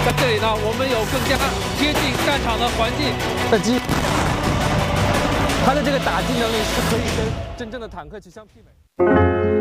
在这里呢，我们有更加贴近战场的环境。它的这个打击能力是可以跟真正的坦克去相媲美。